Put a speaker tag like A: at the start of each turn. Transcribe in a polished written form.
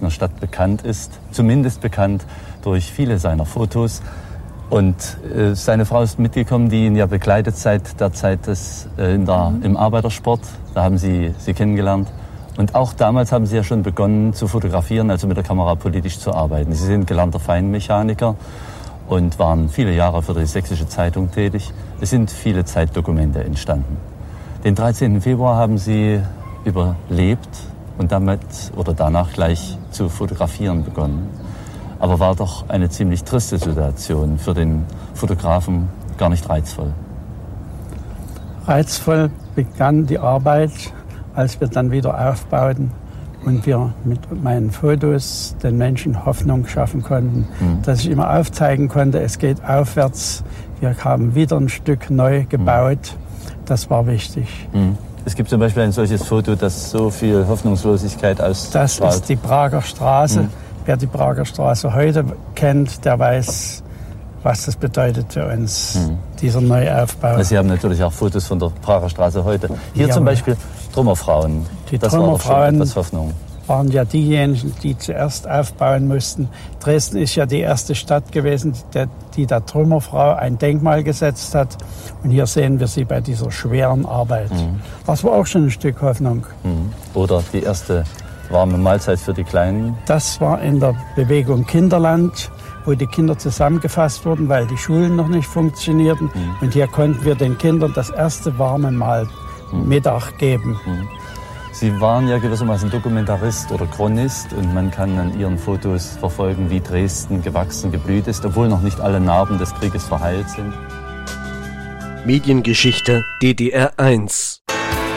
A: Dresdner Stadt bekannt ist, zumindest bekannt durch viele seiner Fotos. Und seine Frau ist mitgekommen, die ihn ja begleitet seit der Zeit im Arbeitersport. Da haben sie kennengelernt. Und auch damals haben sie ja schon begonnen zu fotografieren, also mit der Kamera politisch zu arbeiten. Sie sind gelernter Feinmechaniker und waren viele Jahre für die Sächsische Zeitung tätig. Es sind viele Zeitdokumente entstanden. Den 13. Februar haben sie überlebt und damit oder danach gleich zu fotografieren begonnen. Aber war doch eine ziemlich triste Situation, für den Fotografen gar nicht reizvoll.
B: Reizvoll begann die Arbeit, als wir dann wieder aufbauten und wir mit meinen Fotos den Menschen Hoffnung schaffen konnten, dass ich immer aufzeigen konnte, es geht aufwärts. Wir haben wieder ein Stück neu gebaut. Das war wichtig.
A: Es gibt zum Beispiel ein solches Foto, das so viel Hoffnungslosigkeit ausstrahlt.
B: Das ist die Prager Straße. Wer die Prager Straße heute kennt, der weiß, was das bedeutet für uns, dieser Neuaufbau.
A: Also Sie haben natürlich auch Fotos von der Prager Straße heute. Hier zum Beispiel Trümmerfrauen.
B: Die
A: das
B: Trümmerfrauen
A: war doch schon etwas Hoffnung.
B: Waren ja diejenigen, die zuerst aufbauen mussten. Dresden ist ja die erste Stadt gewesen, die der Trümmerfrau ein Denkmal gesetzt hat. Und hier sehen wir sie bei dieser schweren Arbeit. Das war auch schon ein Stück Hoffnung.
A: Oder die erste warme Mahlzeit für die Kleinen.
B: Das war in der Bewegung Kinderland, wo die Kinder zusammengefasst wurden, weil die Schulen noch nicht funktionierten. Und hier konnten wir den Kindern das erste warme Mahl Mittag geben.
A: Sie waren ja gewissermaßen Dokumentarist oder Chronist und man kann an Ihren Fotos verfolgen, wie Dresden gewachsen, geblüht ist, obwohl noch nicht alle Narben des Krieges verheilt sind.
C: Mediengeschichte DDR 1